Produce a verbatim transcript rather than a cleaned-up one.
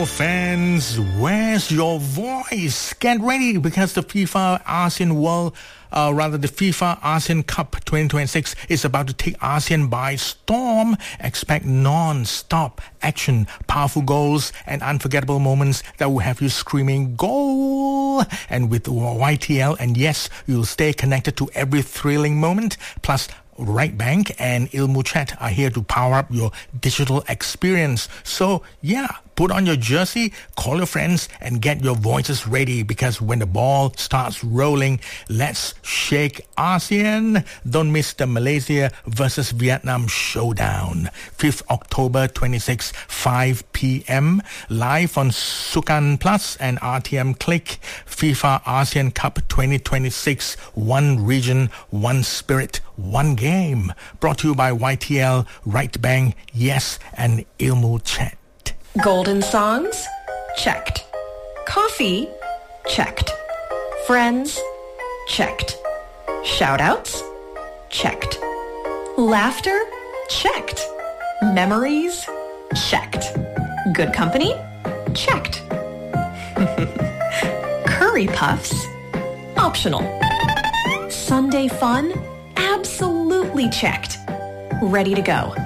football fans, where's your voice? Get ready because the FIFA ASEAN World, uh, rather the FIFA ASEAN Cup twenty twenty-six is about to take ASEAN by storm. Expect non-stop action, powerful goals and unforgettable moments that will have you screaming goal. And with Y T L, and yes, you'll stay connected to every thrilling moment. Plus, Right Bank and Ilmu Chat are here to power up your digital experience. So, yeah, put on your jersey, call your friends, and get your voices ready because when the ball starts rolling, let's shake ASEAN. Don't miss the Malaysia versus Vietnam showdown. fifth October twenty-sixth, five p.m. Live on Sukan Plus and R T M Click. FIFA ASEAN Cup twenty twenty-six. One region, one spirit, one game. Brought to you by Y T L, Right Bank, Yes, and Ilmu Chat. Golden songs? Checked. Coffee? Checked. Friends? Checked. Shoutouts? Checked. Laughter? Checked. Memories? Checked. Good company? Checked. Curry puffs? Optional. Sunday fun? Absolutely checked. Ready to go.